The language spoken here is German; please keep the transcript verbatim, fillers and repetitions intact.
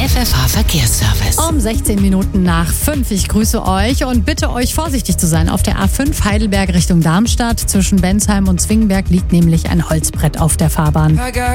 F F H Verkehrsservice. Um sechzehn Minuten nach fünf. Ich grüße euch und bitte euch vorsichtig zu sein. Auf der A fünf Heidelberg Richtung Darmstadt zwischen Bensheim und Zwingenberg liegt nämlich ein Holzbrett auf der Fahrbahn.